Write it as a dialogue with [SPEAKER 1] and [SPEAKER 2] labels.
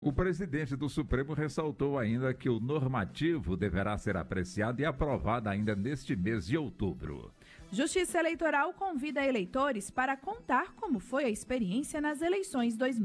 [SPEAKER 1] O presidente do Supremo ressaltou ainda que o normativo deverá ser apreciado e aprovado ainda neste mês de outubro.
[SPEAKER 2] Justiça Eleitoral convida eleitores para contar como foi a experiência nas eleições 2020.